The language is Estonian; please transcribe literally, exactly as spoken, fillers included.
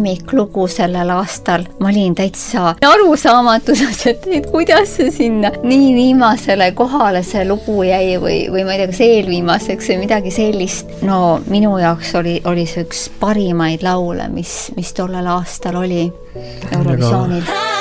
lemmiklugu sellel aastal. Ma olin täitsa arusaamatuses, et, et kuidas see sinna nii viimasele kohale see lugu jäi või, või ma ei tea, kas eelviimaseks või midagi sellist. No minu jaoks oli, oli see üks parimaid laule, mis, mis tollel aastal oli Eurovisioonil.